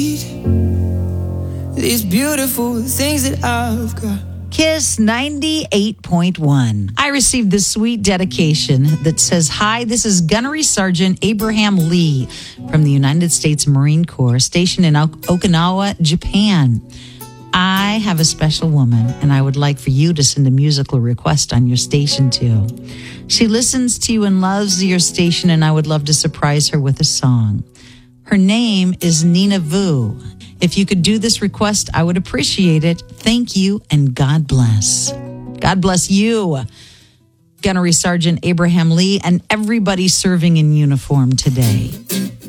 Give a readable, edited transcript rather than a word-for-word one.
These beautiful things that I've got. Kiss 98.1. I received this sweet dedication that says, "Hi, this is Gunnery Sergeant Abraham Lee from the United States Marine Corps, stationed in Okinawa, Japan. I have a special woman, and I would like for you to send a musical request on your station too. She listens to you and loves your station, and I would love to surprise her with a song. Her name is Nina Vu. If you could do this request, I would appreciate it. Thank you, and God bless." God bless you, Gunnery Sergeant Abraham Lee, and everybody serving in uniform today.